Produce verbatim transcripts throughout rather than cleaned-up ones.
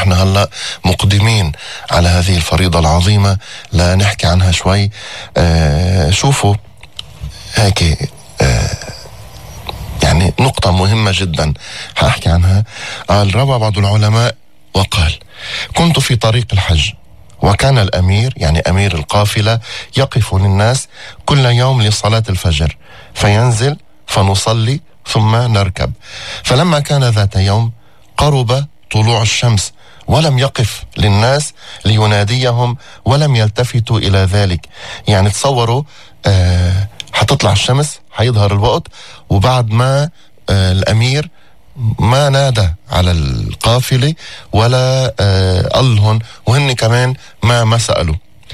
ونحن هلأ مقدمين على هذه الفريضة العظيمة لا نحكي عنها شوي. آه شوفوا هيك آه يعني نقطة مهمة جدا هأحكي عنها. قال روى بعض العلماء وقال: كنت في طريق الحج، وكان الأمير يعني أمير القافلة يقف للناس كل يوم لصلاة الفجر، فينزل فنصلي ثم نركب. فلما كان ذات يوم قرب طلوع الشمس ولم يقف للناس ليناديهم ولم يلتفتوا إلى ذلك. يعني تصوروا آه حتطلع الشمس، حيظهر الوقت، وبعد ما آه الأمير ما نادى على القافلة ولا آه قال لهم، وهن كمان ما ما سألوا.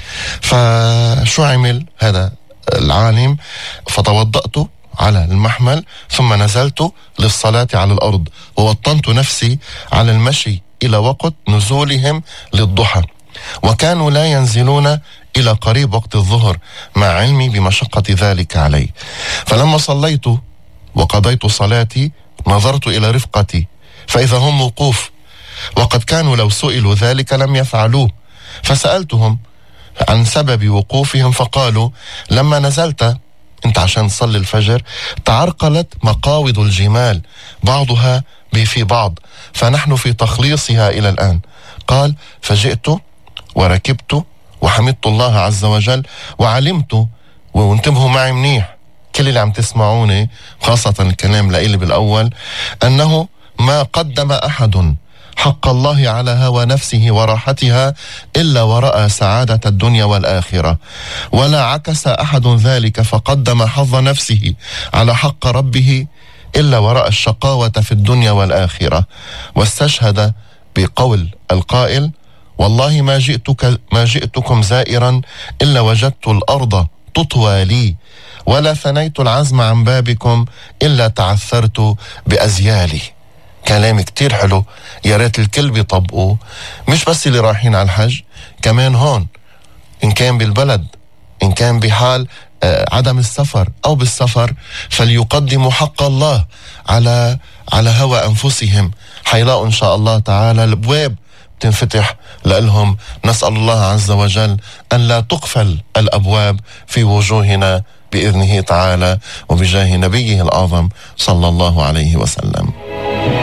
فشو عمل هذا العالم؟ فتوضأت على المحمل ثم نزلت للصلاة على الأرض، ووطنت نفسي على المشي إلى وقت نزولهم للضحى، وكانوا لا ينزلون إلى قريب وقت الظهر مع علمي بمشقة ذلك علي. فلما صليت وقضيت صلاتي نظرت إلى رفقتي فإذا هم وقوف، وقد كانوا لو سئلوا ذلك لم يفعلوه. فسألتهم عن سبب وقوفهم فقالوا: لما نزلت انت عشان تصلي الفجر تعرقلت مقاوض الجمال بعضها في بعض، فنحن في تخليصها إلى الآن. قال: فجئت وركبت وحمدت الله عز وجل وعلمت، وانتبهوا معي منيح كل اللي عم تسمعوني خاصة الكلام لإلي بالأول، أنه ما قدم أحد حق الله على هوى نفسه وراحتها إلا ورأى سعادة الدنيا والآخرة، ولا عكس أحد ذلك فقدم حظ نفسه على حق ربه إلا ورأى الشقاوة في الدنيا والآخرة. واستشهد بقول القائل: والله ما جئتك ما جئتكم زائرا إلا وجدت الأرض تطوى لي، ولا ثنيت العزم عن بابكم إلا تعثرت بأزيالي. كلام كتير حلو، يا ريت الكل بيطبقوه، مش بس اللي رايحين على الحج، كمان هون إن كان بالبلد، إن كان بحال عدم السفر أو بالسفر، فليقدموا حق الله على على هوى أنفسهم، حيلاقوا إن شاء الله تعالى الأبواب تنفتح لهم. نسأل الله عز وجل أن لا تقفل الأبواب في وجوهنا بإذنه تعالى وبجاه نبيه الأعظم صلى الله عليه وسلم.